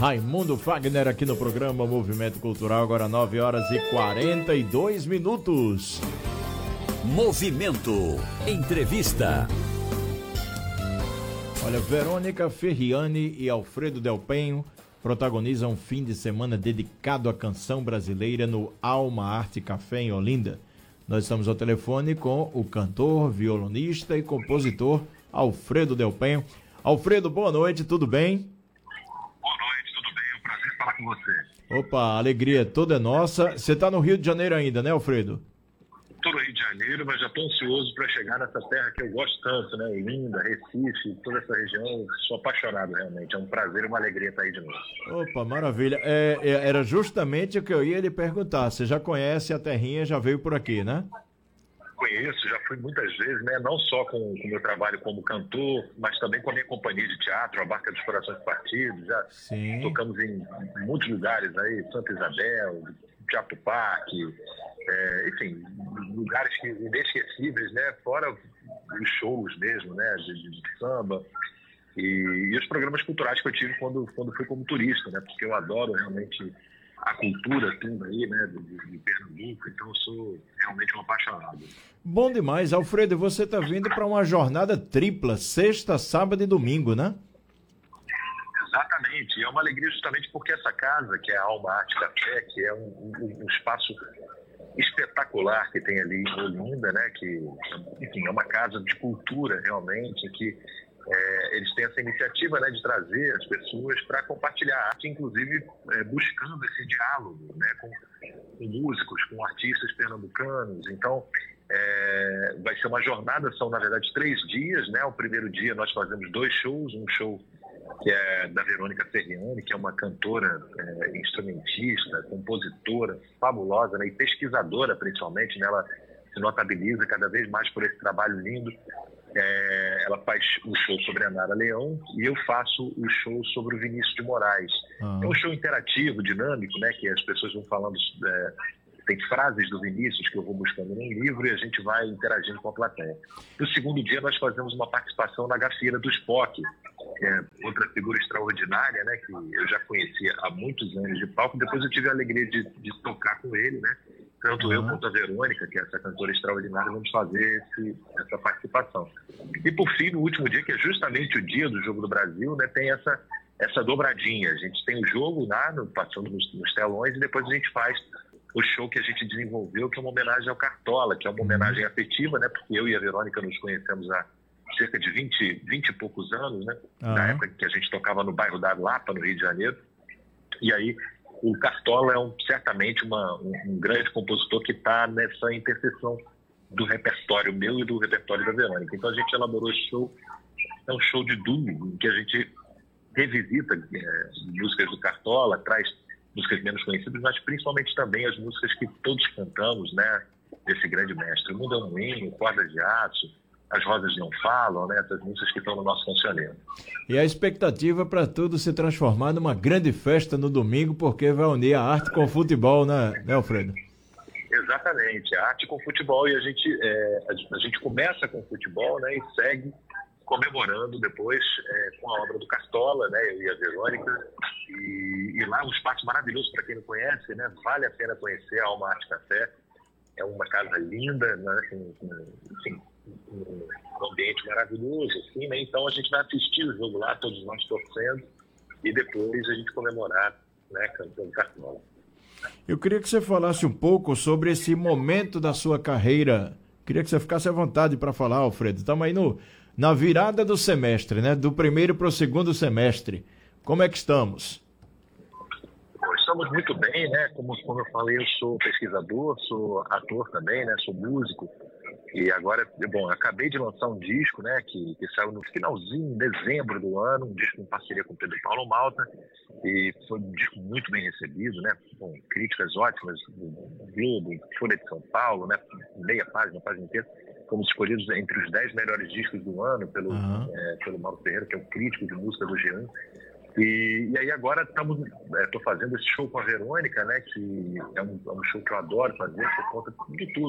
Raimundo Fagner aqui no programa Movimento Cultural, agora 9 horas e 42 minutos. Movimento Entrevista. Olha, Verônica Ferriani e Alfredo Del Penho protagonizam um fim de semana dedicado à canção brasileira no Alma Arte Café em Olinda. Nós estamos ao telefone com o cantor, violonista e compositor Alfredo Del Penho. Alfredo, boa noite, tudo bem? Boa noite, tudo bem? É um prazer falar com você. Opa, a alegria toda é nossa. Você está no Rio de Janeiro ainda, né, Alfredo? Estou no Rio de Janeiro, mas já estou ansioso para chegar nessa terra que eu gosto tanto, né? Olinda, Recife, toda essa região. Sou apaixonado, realmente. É um prazer e uma alegria estar aí de novo. Opa, maravilha. Era justamente o que eu ia lhe perguntar. Você já conhece a terrinha, já veio por aqui, né? Conheço, já fui muitas vezes, né? Não só com o meu trabalho como cantor, mas também com a minha companhia de teatro, a Barca dos Corações Partidos. Já Sim. Tocamos em muitos lugares aí, Santa Isabel, Teatro Parque, enfim, lugares inesquecíveis, né? Fora os shows mesmo, né? De samba e os programas culturais que eu tive quando fui como turista, né? Porque eu adoro realmente a cultura toda aí, né? De Pernambuco, então eu sou realmente um apaixonado. Bom demais, Alfredo. Você está vindo para uma jornada tripla, sexta, sábado e domingo, né? Exatamente, e é uma alegria justamente porque essa casa, que é a Alma Arte Café, que é um espaço espetacular que tem ali em Olinda, né, que, enfim, é uma casa de cultura realmente, que eles têm essa iniciativa, né, de trazer as pessoas para compartilhar a arte, inclusive buscando esse diálogo, né, com músicos, com artistas pernambucanos. Então, vai ser uma jornada, são na verdade 3 dias, né? O primeiro dia nós fazemos 2 shows, um show que é da Verônica Ferriani, que é uma cantora, instrumentista, compositora fabulosa, né? E pesquisadora principalmente, né? Ela se notabiliza cada vez mais por esse trabalho lindo. Ela faz um show sobre a Nara Leão e eu faço o show sobre o Vinícius de Moraes. É um show interativo, dinâmico, né? Que as pessoas vão falando, tem frases do Vinícius que eu vou buscando num livro e a gente vai interagindo com a plateia. No segundo dia nós fazemos uma participação na Gafieira do Spock, que é outra figura extraordinária, né? Que eu já conhecia há muitos anos de palco. Depois eu tive a alegria de tocar com ele, né? Tanto eu quanto a Verônica, que é essa cantora extraordinária, vamos fazer essa participação. E por fim, no último dia, que é justamente o dia do Jogo do Brasil, né, tem essa dobradinha. A gente tem o jogo lá, passando nos telões, e depois a gente faz o show que a gente desenvolveu, que é uma homenagem ao Cartola, que é uma homenagem afetiva, né, porque eu e a Verônica nos conhecemos há cerca de 20 e poucos anos, né, na época que a gente tocava no bairro da Lapa, no Rio de Janeiro. E aí o Cartola é certamente um grande compositor que está nessa interseção do repertório meu e do repertório da Verônica. Então a gente elaborou esse show, é um show de duo, em que a gente revisita músicas do Cartola, traz músicas menos conhecidas, mas principalmente também as músicas que todos cantamos, né, desse grande mestre. O Mundo é um Moinho, Cordas de Aço, As Rosas Não Falam, né, essas músicas que estão no nosso cancioneiro. E a expectativa para tudo se transformar numa grande festa no domingo, porque vai unir a arte com o futebol, né, Alfredo? Exatamente, a arte com o futebol, e a gente começa com o futebol, né, e segue comemorando depois com a obra do Cartola, né, eu e a Verônica, e lá é um espaço maravilhoso para quem não conhece, né, vale a pena conhecer a Alma Arte Café. É uma casa linda, né, um ambiente maravilhoso, assim, né, então a gente vai assistir o jogo lá, todos nós torcendo, e depois a gente comemorar, né, cantando Cartola. Eu queria que você falasse um pouco sobre esse momento da sua carreira. Queria que você ficasse à vontade para falar, Alfredo. Estamos aí na virada do semestre, né? Do primeiro para o segundo semestre. Como é que estamos? Estamos muito bem, né? Como eu falei, eu sou pesquisador, sou ator também, né? Sou músico. E agora, bom, acabei de lançar um disco, né? Que saiu no finalzinho, em dezembro do ano, um disco em parceria com o Pedro Paulo Malta. E foi um disco muito bem recebido, né? Com críticas ótimas do Globo, Folha de São Paulo, né? Meia página, página inteira. Fomos escolhidos entre os 10 melhores discos do ano pelo Mauro Ferreira, que é o crítico de música do G1. E aí agora estou fazendo esse show com a Verônica, né? Que é um show que eu adoro fazer por conta de tudo.